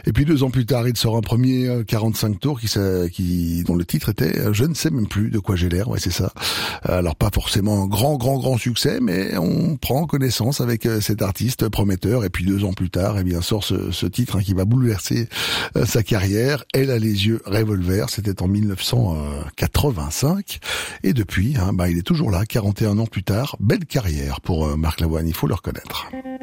Et puis 2 ans plus tard, il sort un premier 45 tours dont le titre était Je ne sais même plus de quoi j'ai l'air. Ouais, c'est ça. Alors pas forcément un grand succès, mais on prend connaissance avec cet artiste prometteur. Et puis 2 ans plus tard, eh bien sort ce titre qui va bouleverser sa carrière. Elle a les yeux revolver. C'était en 1985. Et depuis, il est toujours là, 41 ans plus tard. Belle carrière pour Marc Lavoine, il faut le reconnaître.